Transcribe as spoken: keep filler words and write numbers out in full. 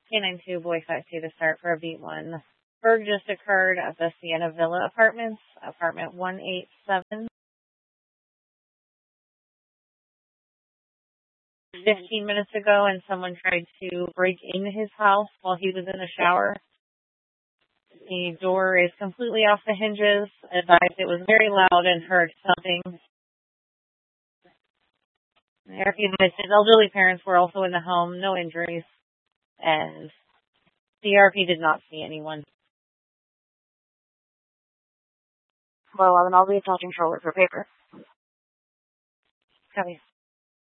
K nine two, Boy five two to start for a V one. Berg just occurred at the Sienna Villa Apartments, apartment one eight seven. fifteen minutes ago, and someone tried to break into his house while he was in the shower. The door is completely off the hinges. Advised it was very loud and heard something. Eric advised his elderly parents were also in the home, no injuries, and the R P did not see anyone. Well, then I'll be attaching short for paper. Copy.